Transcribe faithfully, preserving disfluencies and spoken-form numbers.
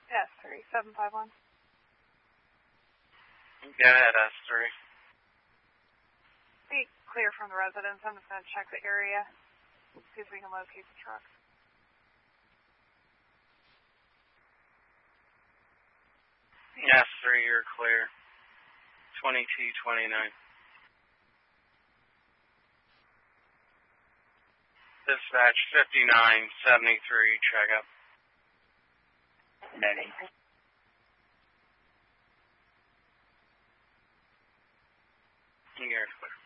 S three, seven five one. Go ahead, S three. Be clear from the residence. I'm just going to check the area, see if we can locate the truck. S three, you're clear. twenty-two twenty-nine. Dispatch fifty-nine seventy-three, check up. Many. You're clear.